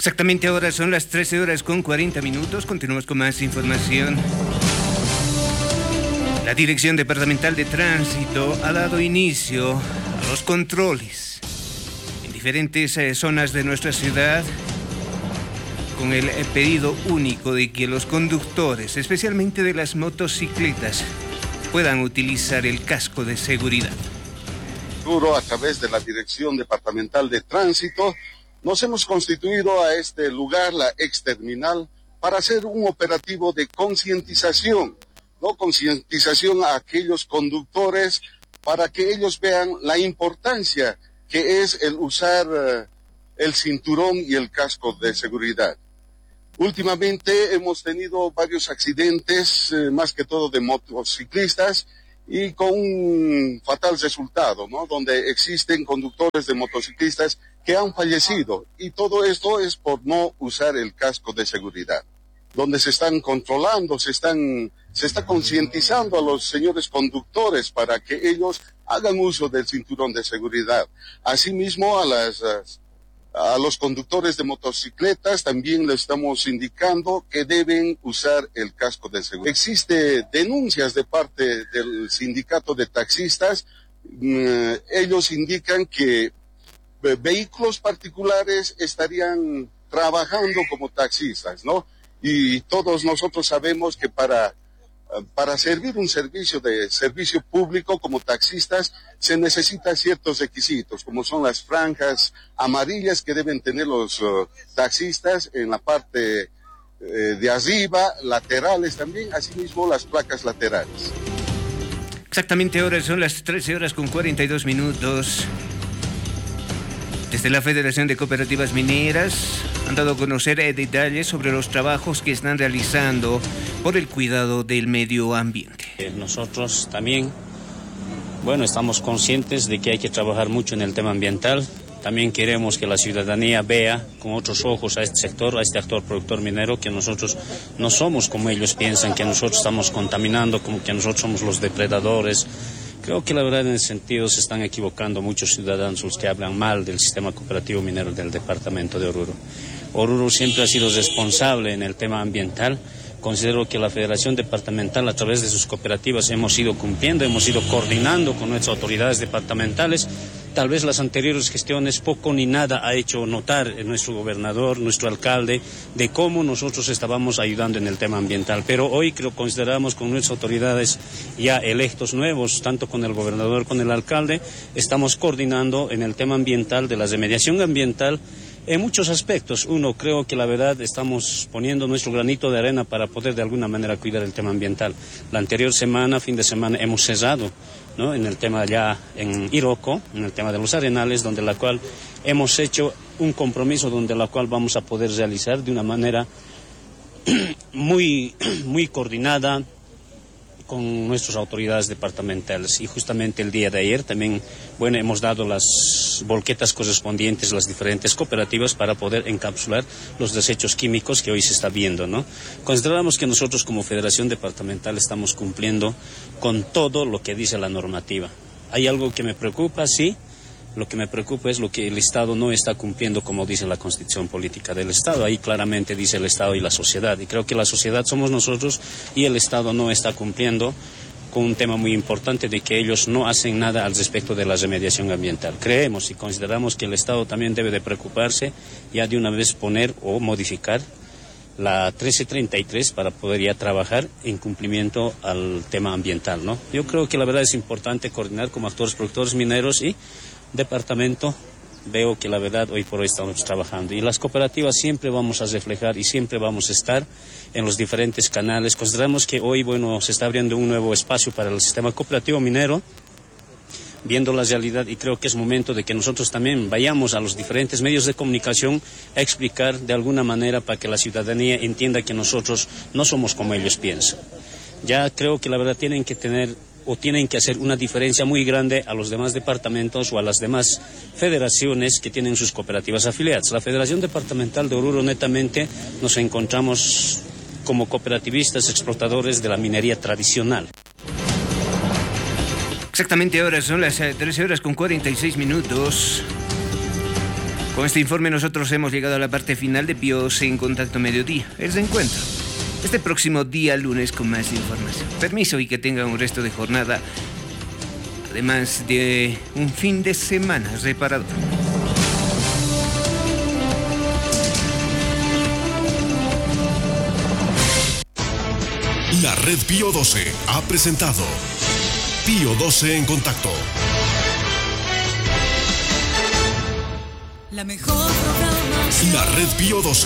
Exactamente ahora son las 13 horas con 40 minutos. Continuamos con más información. La Dirección Departamental de Tránsito ha dado inicio a los controles en diferentes zonas de nuestra ciudad con el pedido único de que los conductores, especialmente de las motocicletas, puedan utilizar el casco de seguridad. A través de la Dirección Departamental de Tránsito, nos hemos constituido a este lugar, la exterminal, para hacer un operativo de concientización, ¿no? Concientización a aquellos conductores para que ellos vean la importancia que es el usar el cinturón y el casco de seguridad. Últimamente hemos tenido varios accidentes, más que todo de motociclistas, y con un fatal resultado, ¿no? Donde existen conductores de motociclistas que han fallecido, y todo esto es por no usar el casco de seguridad. Donde se están controlando, se está concientizando a los señores conductores para que ellos hagan uso del cinturón de seguridad. Asimismo, a los conductores de motocicletas también les estamos indicando que deben usar el casco de seguridad. Existe denuncias de parte del sindicato de taxistas. Ellos indican que vehículos particulares estarían trabajando como taxistas, ¿no? Y todos nosotros sabemos que para servir un servicio público como taxistas se necesitan ciertos requisitos, como son las franjas amarillas que deben tener los taxistas en la parte de arriba, laterales también, asimismo las placas laterales. Exactamente ahora son las 13 horas con 42 minutos. Desde la Federación de Cooperativas Mineras han dado a conocer detalles sobre los trabajos que están realizando por el cuidado del medio ambiente. Nosotros también, estamos conscientes de que hay que trabajar mucho en el tema ambiental. También queremos que la ciudadanía vea con otros ojos a este sector, a este actor productor minero, que nosotros no somos como ellos piensan, que nosotros estamos contaminando, como que nosotros somos los depredadores. Creo que la verdad en ese sentido se están equivocando muchos ciudadanos los que hablan mal del sistema cooperativo minero del departamento de Oruro. Oruro siempre ha sido responsable en el tema ambiental. Considero que la Federación Departamental, a través de sus cooperativas, hemos ido cumpliendo, hemos ido coordinando con nuestras autoridades departamentales. Tal vez las anteriores gestiones poco ni nada ha hecho notar nuestro gobernador, nuestro alcalde, de cómo nosotros estábamos ayudando en el tema ambiental. Pero hoy consideramos con nuestras autoridades ya electos nuevos, tanto con el gobernador como con el alcalde, estamos coordinando en el tema ambiental, de la remediación ambiental, en muchos aspectos. Uno, creo que la verdad estamos poniendo nuestro granito de arena para poder de alguna manera cuidar el tema ambiental. La anterior semana, fin de semana, hemos cerrado, ¿no?, en el tema allá en Iroco, en el tema de los arenales, donde la cual hemos hecho un compromiso donde la cual vamos a poder realizar de una manera muy coordinada con nuestras autoridades departamentales. Y justamente el día de ayer también, hemos dado las volquetas correspondientes a las diferentes cooperativas para poder encapsular los desechos químicos que hoy se está viendo, ¿no? Consideramos que nosotros como Federación Departamental estamos cumpliendo con todo lo que dice la normativa. ¿Hay algo que me preocupa? Sí. Lo que me preocupa es lo que el Estado no está cumpliendo, como dice la Constitución Política del Estado. Ahí claramente dice el Estado y la sociedad. Y creo que la sociedad somos nosotros y el Estado no está cumpliendo con un tema muy importante de que ellos no hacen nada al respecto de la remediación ambiental. Creemos y consideramos que el Estado también debe de preocuparse ya de una vez poner o modificar la 1333 para poder ya trabajar en cumplimiento al tema ambiental, ¿no? Yo creo que la verdad es importante coordinar como actores productores mineros y departamento. Veo que la verdad hoy por hoy estamos trabajando y las cooperativas siempre vamos a reflejar y siempre vamos a estar en los diferentes canales. Consideramos que hoy, se está abriendo un nuevo espacio para el sistema cooperativo minero, viendo la realidad, y creo que es momento de que nosotros también vayamos a los diferentes medios de comunicación a explicar de alguna manera para que la ciudadanía entienda que nosotros no somos como ellos piensan. Ya creo que la verdad tienen que hacer una diferencia muy grande a los demás departamentos o a las demás federaciones que tienen sus cooperativas afiliadas. La Federación Departamental de Oruro netamente nos encontramos como cooperativistas explotadores de la minería tradicional. Exactamente ahora son las 13 horas con 46 minutos. Con este informe nosotros hemos llegado a la parte final de Pío 12 en Contacto Mediodía. El reencuentro este próximo día lunes con más información. Permiso y que tengan un resto de jornada, además de un fin de semana reparador. La Red Pío 12 ha presentado Pío 12 en Contacto. La mejor programación. La Red Pío 12.